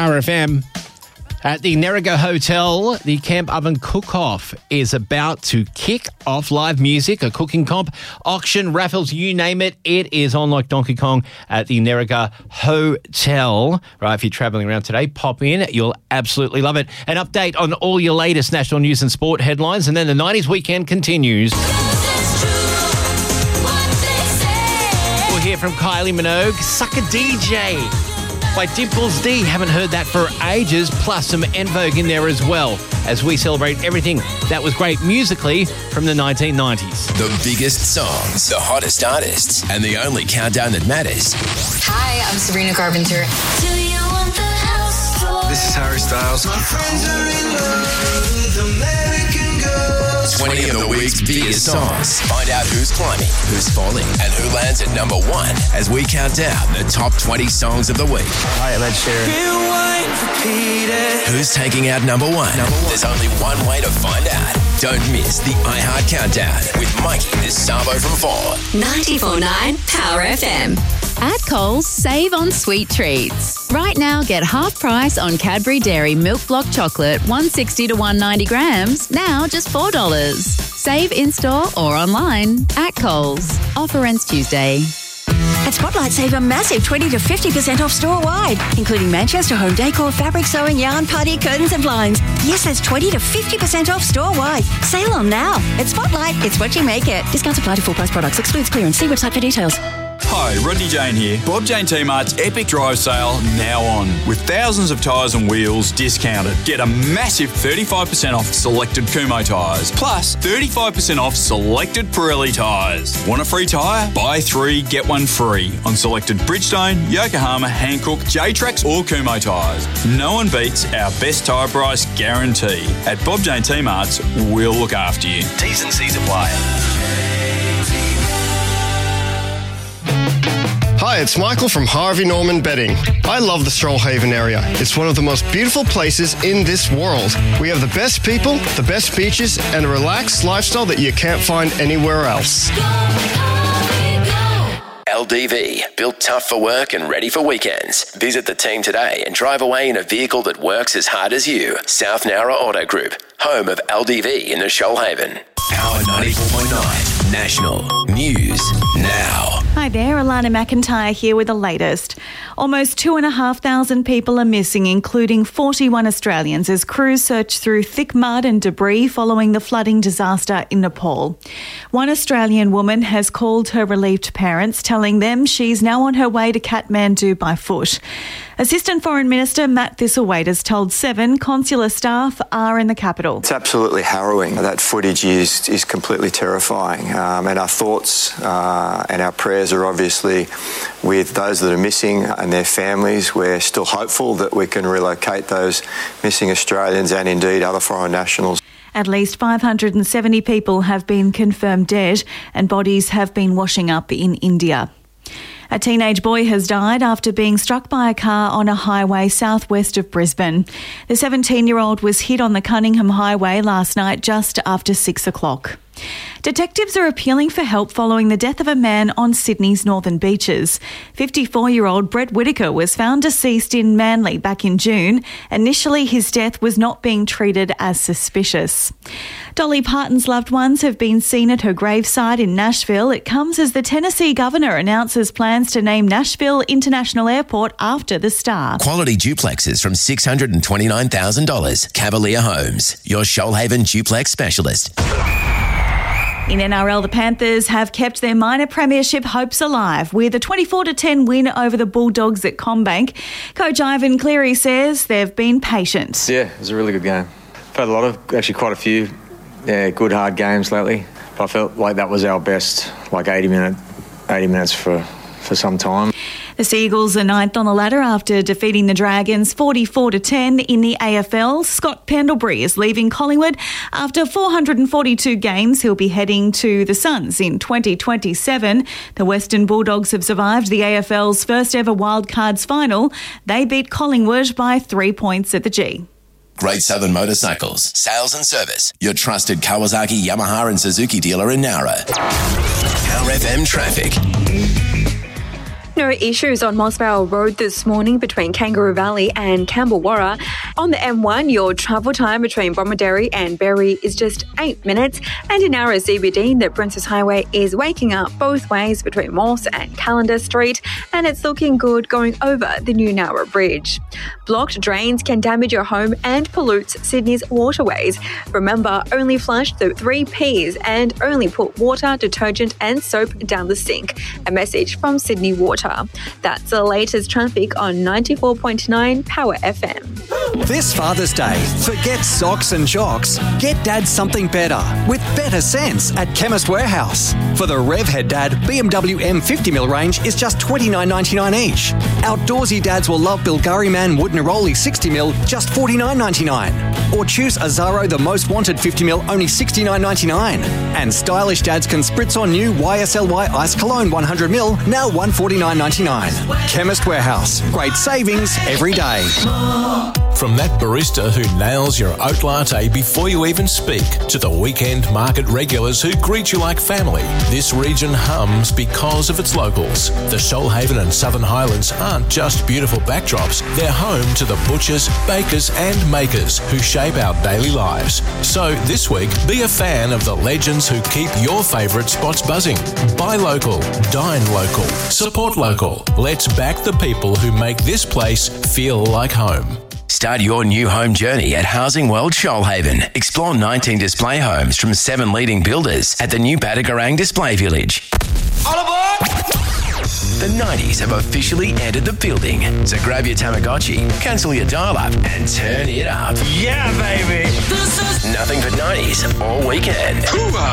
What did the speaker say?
Power FM. At the Nerriga Hotel, the Camp Oven Cook-Off is about to kick off. Live music, a cooking comp, auction, raffles, you name it. It is on like Donkey Kong at the Nerriga Hotel. Right, if you're travelling around today, pop in. You'll absolutely love it. An update on all your latest national news and sport headlines, and then the 90s weekend continues. We'll hear from Kylie Minogue, Sucker DJ. By Dimples D. Haven't heard that for ages, plus some En Vogue in there as well, as we celebrate everything that was great musically from the 1990s. The biggest songs, the hottest artists, and the only countdown that matters. Hi, I'm Sabrina Carpenter. Do you want the house floor? This is Harry Styles. My friends are in love with American girls. 20 of the week's biggest songs. Find out who's climbing, who's falling, and who lands at number one as we count down the top 20 songs of the week. Hi, I'm Ed Sheeran. Who's taking out number one? There's only one way to find out. Don't miss the iHeart Countdown with Mikey the Sabo from 4. 94.9 Power FM. At Coles, save on sweet treats. Right now, get half price on Cadbury Dairy Milk Block Chocolate, 160 to 190 grams, now just $4. Save in-store or online at Coles. Offer ends Tuesday. At Spotlight, save a massive 20 to 50% off store-wide, including Manchester home decor, fabric sewing, yarn, party, curtains and blinds. Yes, that's 20 to 50% off store-wide. Sale on now. At Spotlight, it's what you make it. Discounts apply to full-price products. Excludes clearance. See website for details. Hi, Rodney Jane here. Bob Jane T-Mart's Epic Drive Sale now on, with thousands of tyres and wheels discounted. Get a massive 35% off selected Kumho tyres, plus 35% off selected Pirelli tyres. Want a free tyre? Buy 3, get 1 free on selected Bridgestone, Yokohama, Hankook, J-Trax or Kumho tyres. No one beats our best tyre price guarantee. At Bob Jane T-Mart's, we'll look after you. T's and C's apply. Hi, it's Michael from Harvey Norman Bedding. I love the Strollhaven area. It's one of the most beautiful places in this world. We have the best people, the best beaches, and a relaxed lifestyle that you can't find anywhere else. LDV, built tough for work and ready for weekends. Visit the team today and drive away in a vehicle that works as hard as you. South Nowra Auto Group, home of LDV in the Shoalhaven. Power 94.9, National News Now. Hi there, Alana McIntyre here with the latest. Almost 2,500 people are missing, including 41 Australians, as crews search through thick mud and debris following the flooding disaster in Nepal. One Australian woman has called her relieved parents, telling them she's now on her way to Kathmandu by foot. Assistant Foreign Minister Matt Thistlethwaite has told Seven consular staff are in the capital. It's absolutely harrowing. That footage is completely terrifying. And our thoughts and our prayers are obviously with those that are missing and their families. We're still hopeful that we can relocate those missing Australians and indeed other foreign nationals. At least 570 people have been confirmed dead and bodies have been washing up in India. A teenage boy has died after being struck by a car on a highway southwest of Brisbane. The 17-year-old was hit on the Cunningham Highway last night just after 6 o'clock. Detectives are appealing for help following the death of a man on Sydney's northern beaches. 54-year-old Brett Whitaker was found deceased in Manly back in June. Initially, his death was not being treated as suspicious. Dolly Parton's loved ones have been seen at her gravesite in Nashville. It comes as the Tennessee governor announces plans to name Nashville International Airport after the star. Quality duplexes from $629,000. Cavalier Homes, your Shoalhaven duplex specialist. In NRL, the Panthers have kept their minor premiership hopes alive with a 24-10 win over the Bulldogs at CommBank. Coach Ivan Cleary says they've been patient. Yeah, it was a really good game. I've had quite a few good hard games lately. But I felt like that was our best, 80 minutes for some time. The Seagulls are ninth on the ladder after defeating the Dragons 44-10 in the AFL. Scott Pendlebury is leaving Collingwood after 442 games. He'll be heading to the Suns in 2027. The Western Bulldogs have survived the AFL's first ever wildcards final. They beat Collingwood by 3 points at the G. Great Southern Motorcycles, sales and service. Your trusted Kawasaki, Yamaha and Suzuki dealer in Nowra. Power FM traffic. No issues on Moss Barrel Road this morning between Kangaroo Valley and Campbell-Warra. On the M1, your travel time between Bromondary and Berry is just 8 minutes. And in Narrow CBD, the Princess Highway is waking up both ways between Moss and Callender Street, and it's looking good going over the new Narrow Bridge. Blocked drains can damage your home and pollute Sydney's waterways. Remember, only flush the 3 Ps and only put water, detergent and soap down the sink. A message from Sydney Water. That's the latest traffic on 94.9 Power FM. This Father's Day, forget socks and jocks. Get Dad something better with better sense at Chemist Warehouse. For the Revhead Dad BMW M50mm range is just $29.99 each. Outdoorsy dads will love Bulgari Man Wood Neroli 60mm, just $49.99. Or choose Azaro The Most Wanted 50mm, only $69.99. And stylish dads can spritz on new YSLY Ice Cologne 100ml, now $149.99. Chemist Warehouse. Great savings every day. From that barista who nails your oat latte before you even speak to the weekend market regulars who greet you like family, this region hums because of its locals. The Shoalhaven and Southern Highlands aren't just beautiful backdrops, they're home to the butchers, bakers and makers who shape our daily lives. So this week, be a fan of the legends who keep your favourite spots buzzing. Buy local, dine local, support local. Let's back the people who make this place feel like home. Start your new home journey at Housing World Shoalhaven. Explore 19 display homes from 7 leading builders at the new Badagarang Display Village. All aboard! The 90s have officially entered the building, so grab your Tamagotchi, cancel your dial-up and turn it up. Yeah, baby! This is nothing but 90s all weekend.